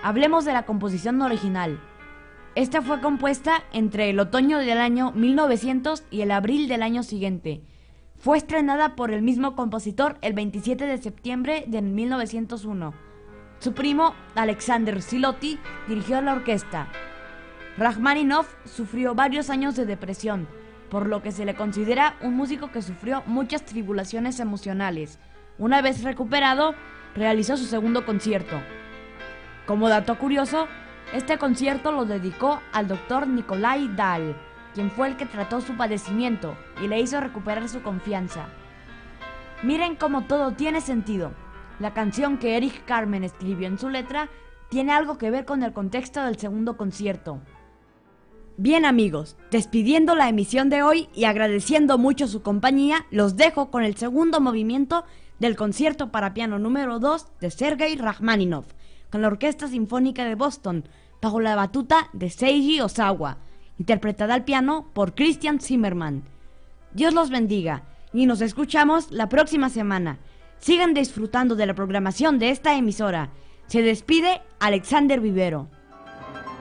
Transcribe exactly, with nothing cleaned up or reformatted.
Hablemos de la composición original. Esta fue compuesta entre el otoño del año mil novecientos y el abril del año siguiente. Fue estrenada por el mismo compositor el veintisiete de septiembre de mil novecientos uno. Su primo, Alexander Siloti, dirigió la orquesta. Rajmáninov sufrió varios años de depresión, por lo que se le considera un músico que sufrió muchas tribulaciones emocionales. Una vez recuperado, realizó su segundo concierto. Como dato curioso, este concierto lo dedicó al doctor Nikolai Dahl, quien fue el que trató su padecimiento y le hizo recuperar su confianza. Miren cómo todo tiene sentido. La canción que Eric Carmen escribió en su letra tiene algo que ver con el contexto del segundo concierto. Bien amigos, despidiendo la emisión de hoy y agradeciendo mucho su compañía, los dejo con el segundo movimiento del concierto para piano número dos de Sergei Rajmáninov, con la Orquesta Sinfónica de Boston, bajo la batuta de Seiji Ozawa, interpretada al piano por Christian Zimmermann. Dios los bendiga y nos escuchamos la próxima semana. Sigan disfrutando de la programación de esta emisora. Se despide Alexander Vivero.